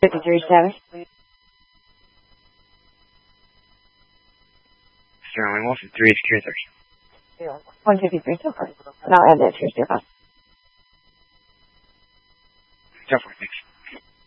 53-7. Sterling 153 secure 30. 153 so far. And I'll add that to your cost. So far, thanks.